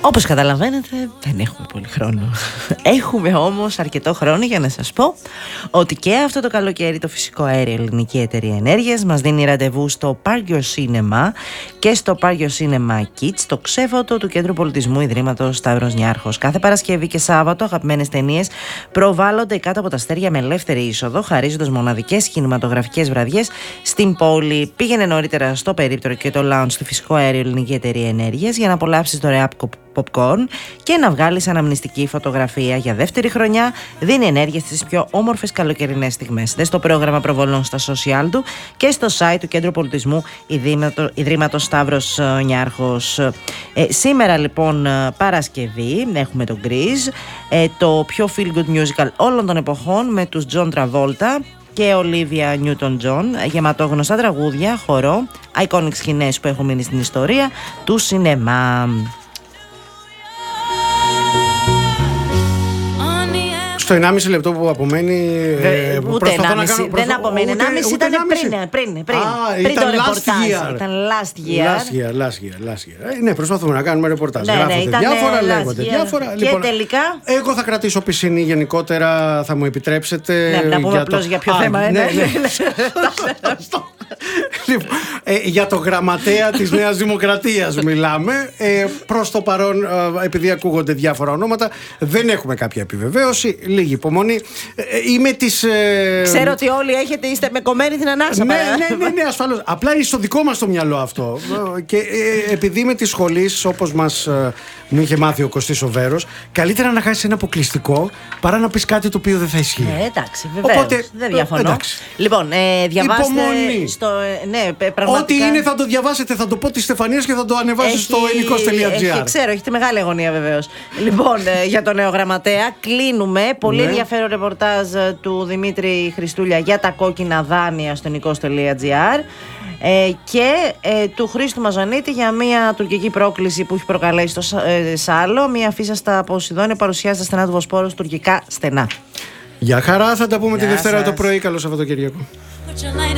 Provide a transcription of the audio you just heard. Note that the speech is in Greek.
Όπως καταλαβαίνετε, δεν έχουμε πολύ χρόνο. Έχουμε όμως αρκετό χρόνο για να σας πω ότι και αυτό το καλοκαίρι το Φυσικό Αέριο Ελληνική Εταιρεία Ενέργειας μας δίνει ραντεβού στο Πάρκιο Σίνεμα και στο Πάρκιο Σίνεμα Kids, το ξέφωτο του Κέντρου Πολιτισμού Ιδρύματος Σταύρος Νιάρχος. Κάθε Παρασκευή και Σάββατο αγαπημένες ταινίες προβάλλονται κάτω από τα αστέρια με ελεύθερη είσοδο, χαρίζοντας μοναδικές κινηματογραφικές βραδιές στην πόλη. Πήγαινε νωρίτερα στο περίπτερο και το lounge του Φυσικό Αέριο Ελληνική Εταιρεία Ενέργειας για να απολαύσεις δωρεά popcorn και να βγάλεις αναμνηστική φωτογραφία. Για δεύτερη χρονιά δίνει ενέργεια στις πιο όμορφες καλοκαιρινές στιγμές. Δες το πρόγραμμα προβολών στα social του και στο site του Κέντρου Πολιτισμού Ιδρύματος Σταύρος Νιάρχος. Σήμερα λοιπόν Παρασκευή έχουμε το Grease, το πιο feel good musical όλων των εποχών με τους John Travolta και Olivia Newton-John, γεματόγνωστα τραγούδια, χορό, iconic σκηνές που έχουν μείνει στην ιστορία του σινεμά. Στο 1,5 λεπτό που απομένει. Ούτε 1,5. Δεν απομένει. 1,5 ήταν πριν το ρεπορτάζ. Ήταν last year. Ναι, προσπαθούμε να κάνουμε ρεπορτάζ. Γράφονται διάφορα, λέγονται διάφορα. Και τελικά. Εγώ θα κρατήσω πισινή γενικότερα, θα μου επιτρέψετε. Ναι, να πούμε απλώς για ποιο θέμα είναι. Για το γραμματέα της Νέας Δημοκρατίας μιλάμε. Προς το παρόν, επειδή ακούγονται διάφορα ονόματα, δεν έχουμε κάποια επιβεβαίωση. Λίγη υπομονή. Είμαι της. Ξέρω ότι όλοι είστε με κομμένη την ανάσα. Ναι, ασφαλώς. Απλά είναι στο δικό μας το μυαλό αυτό. Και επειδή είμαι της σχολής, όπως μου είχε μάθει ο Κωστής ο Βέρος, καλύτερα να χάσεις ένα αποκλειστικό παρά να πεις κάτι το οποίο δεν θα ισχύει. Εντάξει, βεβαίως. Οπότε, δεν διαφωνώ. Εντάξει. Λοιπόν, διαβάστε. Υπομονή. Πραγματικά. Ό,τι είναι θα το διαβάσετε, θα το πω της Στεφανίας και θα το ανεβάσω στο ελληνικός.gr. Ξέρω, έχετε μεγάλη αγωνία βεβαίως. Λοιπόν, για τον νέο γραμματέα κλείνουμε. Πολύ ενδιαφέρον ρεπορτάζ του Δημήτρη Χριστούλια για τα κόκκινα δάνεια στο ελληνικός.gr. Και του Χρήστου Μαζανίτη για μια τουρκική πρόκληση που έχει προκαλέσει στο Σάλο. Μια φύσα στα Ποσειδόνια παρουσιάζει τα στενά του Βοσπόρου τουρκικά στενά. Γεια χαρά, θα τα πούμε τη Δευτέρα το πρωί. Καλό Σαββατοκύριακο.